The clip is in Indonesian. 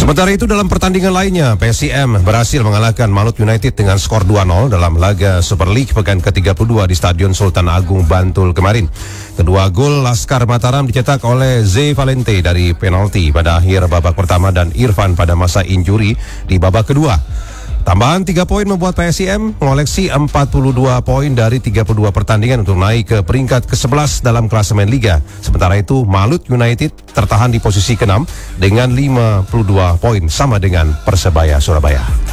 Sementara itu dalam pertandingan lainnya, PSIM berhasil mengalahkan Malut United dengan skor 2-0 dalam laga Super League pekan ke-32 di Stadion Sultan Agung Bantul kemarin. Kedua gol Laskar Mataram dicetak oleh Z Valente dari penalti pada akhir babak pertama dan Irfan pada masa injuri di babak kedua. Tambahan 3 poin membuat PSIM mengoleksi 42 poin dari 32 pertandingan untuk naik ke peringkat ke-11 dalam klasemen Liga. Sementara itu Malut United tertahan di posisi ke-6 dengan 52 poin sama dengan Persebaya Surabaya.